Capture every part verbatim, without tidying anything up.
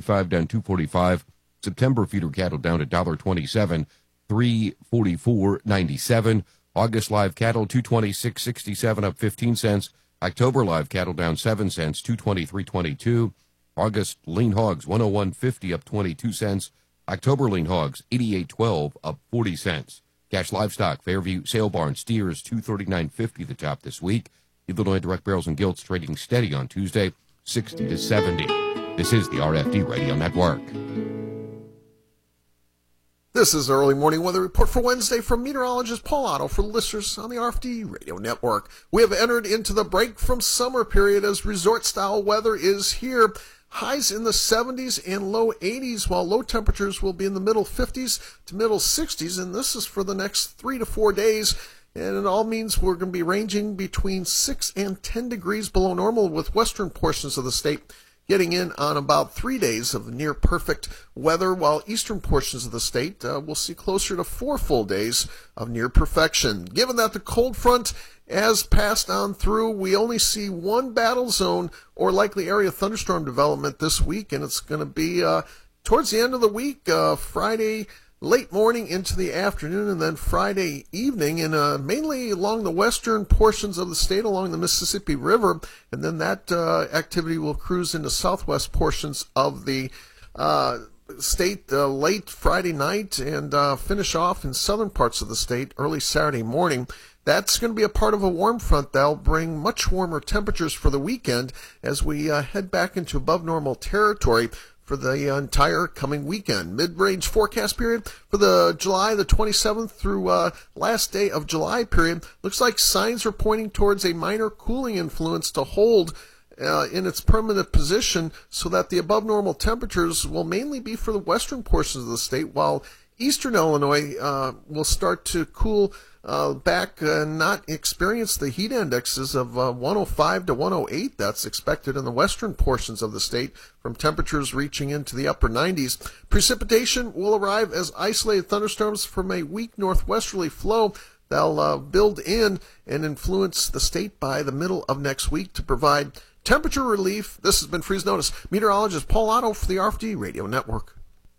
fifty-five down two forty-five. September feeder cattle down a dollar twenty-seven, three forty-four ninety-seven. August live cattle two twenty-six sixty-seven up fifteen cents. October live cattle down seven cents, two twenty-three twenty-two. August lean hogs one oh one fifty up twenty-two cents. October lean hogs eighty-eight twelve up forty cents. Cash livestock Fairview sale barn steers two thirty-nine fifty the top this week. Illinois direct barrels and gilts trading steady on Tuesday sixty to seventy. This is the R F D Radio Network. This is the early morning weather report for Wednesday from meteorologist Paul Otto for listeners on the R F D Radio Network. We have entered into the break from summer period as resort-style weather is here. Highs in the seventies and low eighties, while low temperatures will be in the middle fifties to middle sixties, and this is for the next three to four days. And it all means we're going to be ranging between six and ten degrees below normal, with western portions of the state getting in on about three days of near perfect weather, while eastern portions of the state uh, will see closer to four full days of near perfection. Given that the cold front has passed on through, we only see one battle zone or likely area thunderstorm development this week, and it's going to be uh, towards the end of the week, uh, Friday late morning into the afternoon, and then Friday evening, and uh, mainly along the western portions of the state along the Mississippi River, and then that uh, activity will cruise into southwest portions of the uh, state uh, late Friday night and uh, finish off in southern parts of the state early Saturday morning. That's going to be a part of a warm front that'll bring much warmer temperatures for the weekend as we uh, head back into above normal territory for the entire coming weekend. Mid-range forecast period for the July the twenty-seventh through uh, last day of July period. Looks like signs are pointing towards a minor cooling influence to hold uh, in its permanent position, so that the above normal temperatures will mainly be for the western portions of the state, while eastern Illinois uh, will start to cool uh, back and not experience the heat indexes of uh, one oh five to one oh eight that's expected in the western portions of the state, from temperatures reaching into the upper nineties. Precipitation will arrive as isolated thunderstorms from a weak northwesterly flow that'll uh, build in and influence the state by the middle of next week to provide temperature relief. This has been Freeze Notice. Meteorologist Paul Otto for the R F D Radio Network.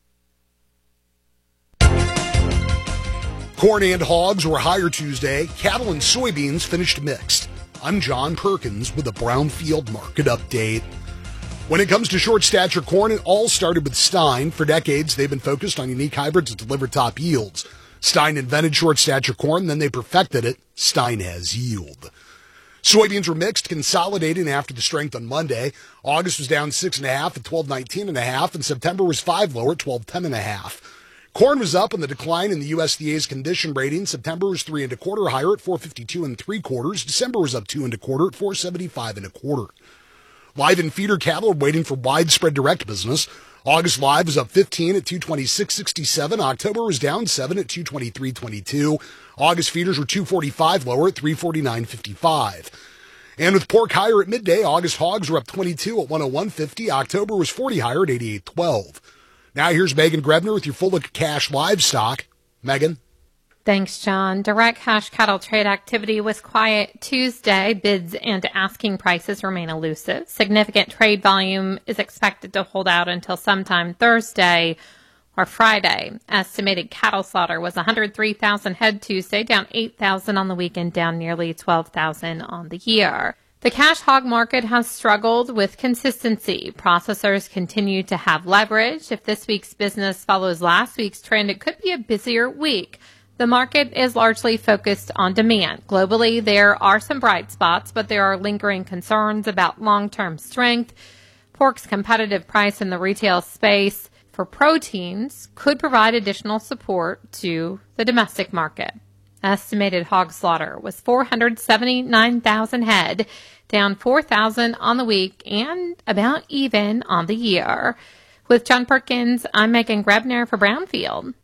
Corn and hogs were higher Tuesday. Cattle and soybeans finished mixed. I'm John Perkins with a Brownfield Market Update. When it comes to short stature corn, it all started with Stein. For decades, they've been focused on unique hybrids that deliver top yields. Stein invented short stature corn, then they perfected it. Stein has yield. Soybeans were mixed, consolidating after the strength on Monday. August was down six and a half at twelve nineteen and a half, and September was five lower at twelve ten and a half. Corn was up on the decline in the U S D A's condition rating. September was three and a quarter higher at four fifty-two and three quarters. December was up two and a quarter at four seventy-five and a quarter. Live and feeder cattle are waiting for widespread direct business. August live was up fifteen at two twenty-six sixty-seven. October was down seven at two twenty-three twenty-two. August feeders were two forty-five lower at three forty-nine fifty-five. And with pork higher at midday, August hogs were up twenty-two at one oh one fifty. October was forty higher at eighty-eight twelve. Now here's Megan Grebner with your full look at cash livestock. Megan? Thanks, John. Direct cash cattle trade activity was quiet Tuesday. Bids and asking prices remain elusive. Significant trade volume is expected to hold out until sometime Thursday or Friday. Estimated cattle slaughter was one hundred three thousand head Tuesday, down eight thousand on the weekend, down nearly twelve thousand on the year. The cash hog market has struggled with consistency. Processors continue to have leverage. If this week's business follows last week's trend, it could be a busier week. The market is largely focused on demand. Globally, there are some bright spots, but there are lingering concerns about long-term strength. Pork's competitive price in the retail space for proteins could provide additional support to the domestic market. Estimated hog slaughter was four hundred seventy-nine thousand head, down four thousand on the week and about even on the year. With John Perkins, I'm Megan Grebner for Brownfield.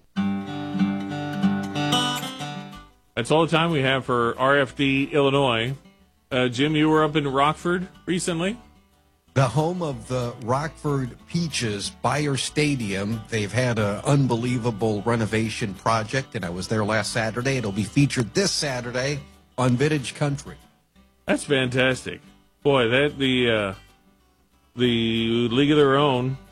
That's all the time we have for R F D Illinois. Uh, Jim, you were up in Rockford recently? The home of the Rockford Peaches, Bayer Stadium. They've had an unbelievable renovation project, and I was there last Saturday. It'll be featured this Saturday on Vintage Country. That's fantastic. Boy, that the uh, the League of Their Own